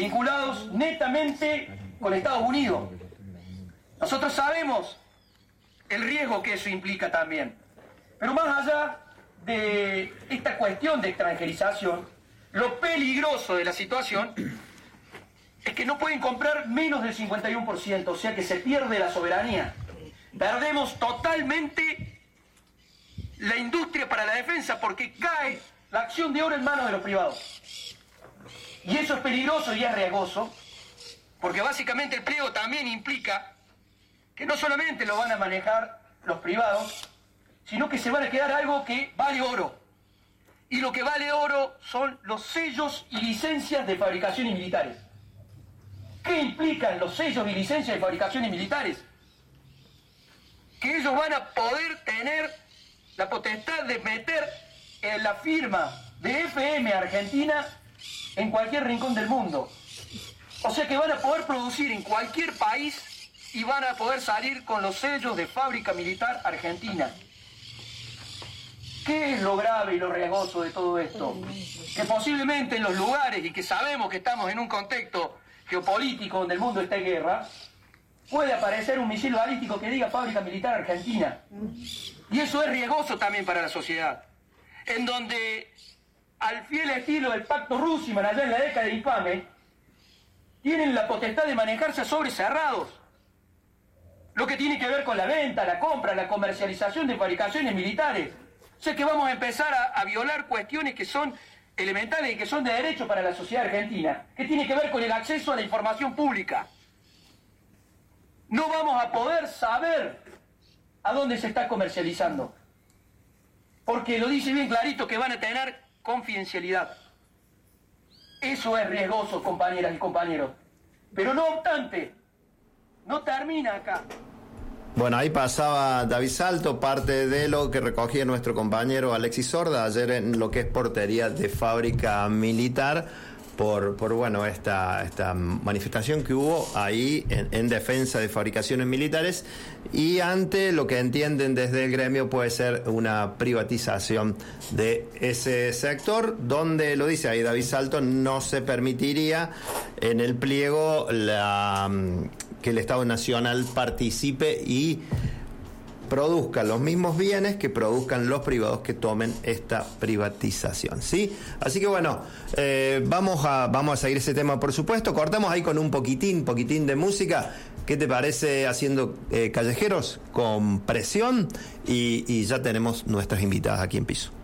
vinculados netamente con Estados Unidos. Nosotros sabemos el riesgo que eso implica también. Pero más allá de esta cuestión de extranjerización, lo peligroso de la situación es que no pueden comprar menos del 51%, o sea que se pierde la soberanía. Perdemos totalmente la industria para la defensa porque cae la acción de oro en manos de los privados. Y eso es peligroso y es riesgoso, porque básicamente el pliego también implica que no solamente lo van a manejar los privados, sino que se van a quedar algo que vale oro. Y lo que vale oro son los sellos y licencias de fabricaciones militares. ¿Qué implican los sellos y licencias de fabricaciones militares? Que ellos van a poder tener la potestad de meter la firma de FM Argentina en cualquier rincón del mundo. O sea que van a poder producir en cualquier país y van a poder salir con los sellos de fábrica militar argentina. ¿Qué es lo grave y lo riesgoso de todo esto? Que posiblemente en los lugares, y que sabemos que estamos en un contexto geopolítico donde el mundo está en guerra, puede aparecer un misil balístico que diga fábrica militar argentina. Y eso es riesgoso también para la sociedad. En donde, al fiel estilo del pacto Rusiman allá en la década infame, tienen la potestad de manejarse a sobres cerrados. Lo que tiene que ver con la venta, la compra, la comercialización de fabricaciones militares. O sea que vamos a empezar a violar cuestiones que son elementales y que son de derecho para la sociedad argentina, que tiene que ver con el acceso a la información pública. No vamos a poder saber a dónde se está comercializando, porque lo dice bien clarito que van a tener confidencialidad. Eso es riesgoso, compañeras y compañeros. Pero no obstante, no termina acá. Bueno, ahí pasaba David Salto, parte de lo que recogía nuestro compañero Alexis Sorda ayer en lo que es portería de fábrica militar por bueno, esta manifestación que hubo ahí en defensa de fabricaciones militares y ante lo que entienden desde el gremio puede ser una privatización de ese sector, donde lo dice ahí David Salto, no se permitiría en el pliego que el Estado Nacional participe y produzca los mismos bienes que produzcan los privados que tomen esta privatización, ¿sí? Así que bueno, vamos a seguir ese tema, por supuesto. Cortamos ahí con un poquitín de música. ¿Qué te parece haciendo Callejeros con Presión? Y ya tenemos nuestras invitadas aquí en piso.